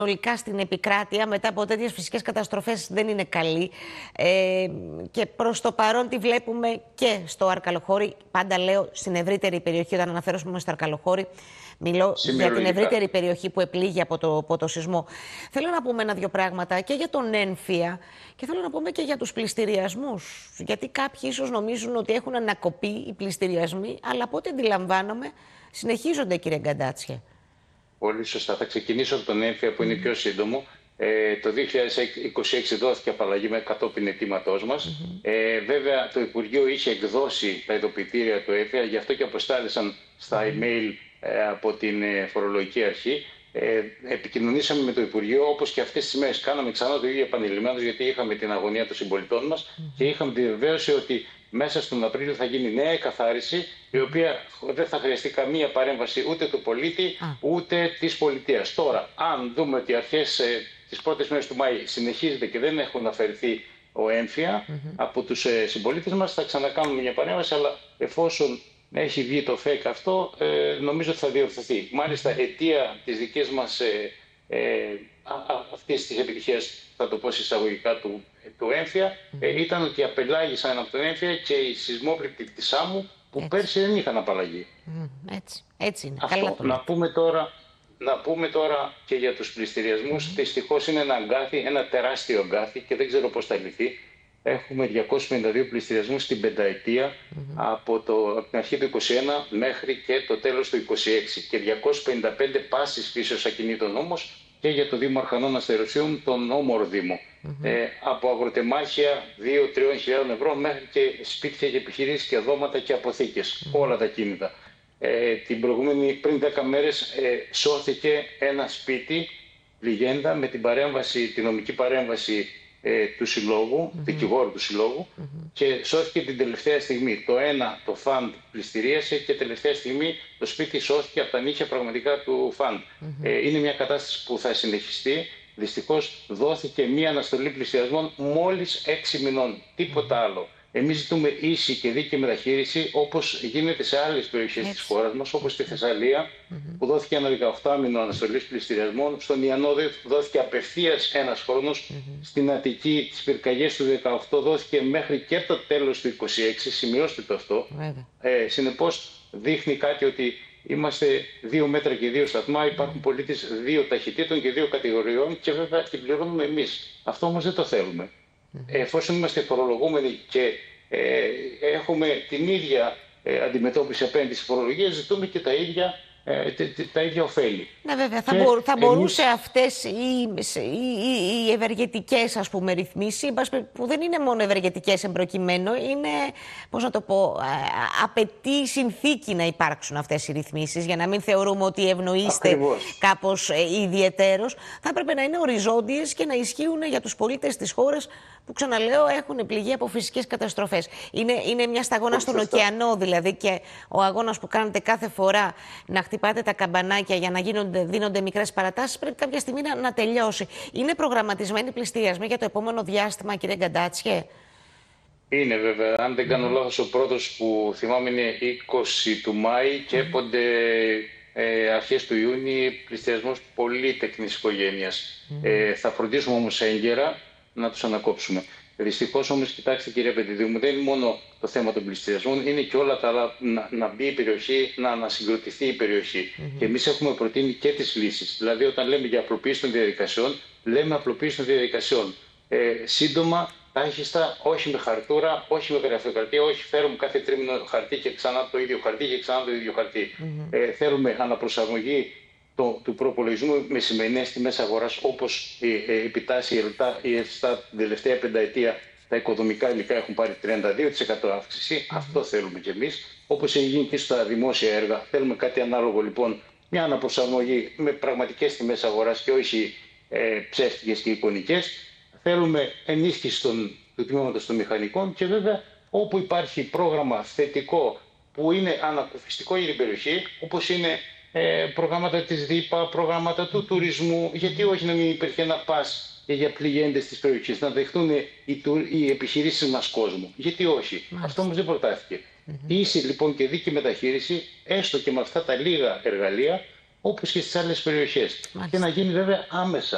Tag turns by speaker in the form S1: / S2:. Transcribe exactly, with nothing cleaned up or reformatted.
S1: Συνολικά στην επικράτεια μετά από τέτοιες φυσικές καταστροφές δεν είναι καλή ε, και προς το παρόν τη βλέπουμε και στο Αρκαλοχώρι. Πάντα λέω στην ευρύτερη περιοχή, όταν αναφέρομαι στο Αρκαλοχώρι, μιλώ για την ευρύτερη περιοχή που επλήγει από το, από το σεισμό. Θέλω να πούμε ένα-δυο πράγματα και για τον έμφυα και θέλω να πούμε και για τους πληστηριασμούς. Γιατί κάποιοι ίσως νομίζουν ότι έχουν ανακοπεί οι πληστηριασμοί, αλλά από ό,τι αντιλαμβάνομαι συνεχίζονται, κύριε Γκαντάτσιε.
S2: Πολύ σωστά. Θα ξεκινήσω από τον έμφυα που είναι πιο σύντομο. Ε, το δύο χιλιάδες είκοσι έξι δόθηκε απαλλαγή με κατόπιν αιτήματός μας. Mm-hmm. ε, βέβαια το Υπουργείο είχε εκδώσει τα ειδοποιητήρια του έμφυα, γι' αυτό και αποστάλησαν στα email ε, από την ε, φορολογική αρχή. Ε, επικοινωνήσαμε με το Υπουργείο, όπως και αυτές τις μέρες κάναμε ξανά το ίδιο επανειλημμένως, γιατί είχαμε την αγωνία των συμπολιτών μας mm-hmm. και είχαμε τη βεβαίωση ότι μέσα στον Απρίλιο θα γίνει νέα εκαθάριση, η οποία δεν θα χρειαστεί καμία παρέμβαση ούτε του πολίτη, ah. ούτε της πολιτείας. Τώρα, αν δούμε ότι αρχές ε, τις πρώτες μέρες του Μάη συνεχίζεται και δεν έχουν αφαιρεθεί ο έμφυα mm-hmm. από τους ε, συμπολίτες μας, θα ξανακάνουμε μια παρέμβαση, αλλά εφόσον έχει βγει το fake αυτό, ε, νομίζω ότι θα διορθωθεί. Μάλιστα, αιτία της δικής μας ε, ε, αυτής της επιτυχίας, θα το πω εισαγωγικά, του, του έμφυα, mm. ε, ήταν ότι απελάγησαν από τον έμφυα και οι σεισμόπληκτοι της Σάμου που έτσι. Πέρσι δεν είχαν απαλλαγή.
S1: Mm. Έτσι. Έτσι είναι.
S2: Αυτό.
S1: Καλά το
S2: να, πούμε τώρα, να πούμε τώρα και για τους πληστηριασμούς. Mm. Δυστυχώς είναι ένα αγκάθι, ένα τεράστιο αγκάθι και δεν ξέρω πώς θα λυθεί. Έχουμε διακόσιους πενήντα δύο πληστηριασμούς στην πενταετία mm-hmm. από, το, από την αρχή του είκοσι ένα μέχρι και το τέλος του είκοσι έξι και διακόσιες πενήντα πέντε πάσης φύσεως ακινήτων όμως και για το Δήμο Αρχανών Αστεροσίων, τον Όμορο Δήμο. Mm-hmm. Ε, από αγροτεμάχια δύο με τρεις χιλιάδες ευρώ μέχρι και σπίτια και επιχειρήσεις και δώματα και αποθήκες. Mm-hmm. Όλα τα κίνητα. Ε, την προηγούμενη, πριν δέκα μέρες ε, σώθηκε ένα σπίτι πληγέντα με την παρέμβαση, την νομική παρέμβαση ε, του συλλόγου, mm-hmm. δικηγόρου του συλλόγου mm-hmm. και σώθηκε την τελευταία στιγμή. Το ένα, το φαντ πληστηρίασε και τελευταία στιγμή το σπίτι σώθηκε από τα νύχια πραγματικά του φαντ. Mm-hmm. Ε, είναι μια κατάσταση που θα συνεχιστεί. Δυστυχώς δόθηκε μια αναστολή πληστηριασμών μόλις έξι μηνών. Τίποτα mm-hmm. άλλο. Εμείς ζητούμε ίση και δίκαιη μεταχείριση, όπως γίνεται σε άλλες περιοχές της χώρας μας, όπως στη Θεσσαλία, mm-hmm. που δόθηκε ένα δεκαοκτάμηνο αναστολής πληστηριασμών. Στον Ιαννόδη δόθηκε απευθείας ένας χρόνος. Mm-hmm. Στην Αττική, τις πυρκαγιές του δεκαοκτώ, δόθηκε μέχρι και το τέλος του είκοσι έξι. Σημειώστε το αυτό. Mm-hmm. Ε, συνεπώς, δείχνει κάτι ότι είμαστε δύο μέτρα και δύο σταθμά. Υπάρχουν mm-hmm. πολίτες δύο ταχυτήτων και δύο κατηγοριών και βέβαια την πληρώνουμε εμείς. Αυτό όμως δεν το θέλουμε. Mm-hmm. Εφόσον είμαστε φορολογούμενοι και ε, έχουμε την ίδια ε, αντιμετώπιση απέναντι στις φορολογίες, ζητούμε και τα ίδια, ε, τε, τε, τα ίδια ωφέλη.
S1: Ναι, βέβαια. Θα, μπο, θα μπορούσε εμείς... αυτές οι, οι, οι, οι ευεργετικές, ας πούμε, ρυθμίσεις, που δεν είναι μόνο ευεργετικές εμπροκειμένου, είναι, πώς να το πω, απαιτεί συνθήκη να υπάρξουν αυτές οι ρυθμίσεις, για να μην θεωρούμε ότι ευνοείστε Ακριβώς. κάπως ε, ιδιαιτέρως. Θα έπρεπε να είναι οριζόντιες και να ισχύουν για τους πολίτες της χώρας που, ξαναλέω, έχουν πληγεί από φυσικές καταστροφές. Είναι, είναι μια σταγόνα στον ωκεανό, δηλαδή, και ο αγώνας που κάνετε κάθε φορά να χτυπάτε τα καμπανάκια για να γίνονται, δίνονται μικρές παρατάσεις, πρέπει κάποια στιγμή να, να τελειώσει. Είναι προγραμματισμένοι πληστηριασμοί για το επόμενο διάστημα, κύριε Γκαντάτσιε?
S2: Είναι, βέβαια. Αν δεν κάνω mm. λάθος, ο πρώτος που θυμάμαι είναι είκοσι του Μάη και mm. έπονται ε, αρχές του Ιούνιου πληστηριασμός πολύτεκνης οικογένειας. Mm. Ε, θα φροντίσουμε όμως έγκαιρα να τους ανακόψουμε. Δυστυχώς όμως, κοιτάξτε, κύριε Πεντιδίου μου, δεν είναι μόνο το θέμα των πληστηριασμών, είναι και όλα τα άλλα, να, να μπει η περιοχή, να ανασυγκροτηθεί η περιοχή. Mm-hmm. Και εμείς έχουμε προτείνει και τις λύσεις. Δηλαδή, όταν λέμε για απλοποίηση των διαδικασιών, λέμε απλοποίηση των διαδικασιών. Ε, σύντομα, τάχιστα, όχι με χαρτούρα, όχι με γραφειοκρατία, όχι φέρουμε κάθε τρίμηνο χαρτί και ξανά το ίδιο χαρτί και ξανά το ίδιο χαρτί. Mm-hmm. Ε, θέλουμε αναπροσαρμογή Το, του προπολογισμού με σημερινές τιμές αγοράς, όπως ε, ε, επιτάσσει η ΕΛΤΑ, η ΕΦΣΤΑ την τελευταία πενταετία, τα οικοδομικά υλικά έχουν πάρει τριάντα δύο τοις εκατό αύξηση. Mm-hmm. Αυτό θέλουμε κι εμείς. Όπως έχει γίνει και στα δημόσια έργα, θέλουμε κάτι ανάλογο, λοιπόν, μια αναπροσαρμογή με πραγματικές τιμές αγοράς και όχι ε, ψεύτικες και εικονικές. Θέλουμε ενίσχυση των, του τμήματος των μηχανικών και βέβαια όπου υπάρχει πρόγραμμα θετικό που είναι ανακουφιστικό για την περιοχή, όπως είναι Ε, προγράμματα της ΔΥΠΑ, προγράμματα του τουρισμού, γιατί όχι να μην υπήρχε ένα πας για πληγέντες της περιοχής, να δεχτούν οι, οι επιχειρήσεις μας κόσμο. Γιατί όχι. Μάλιστα. Αυτό όμως δεν προτάθηκε. Mm-hmm. Ίση λοιπόν και δίκαιη μεταχείριση, έστω και με αυτά τα λίγα εργαλεία, όπως και στις άλλες περιοχές. Μάλιστα. Και να γίνει βέβαια άμεσα.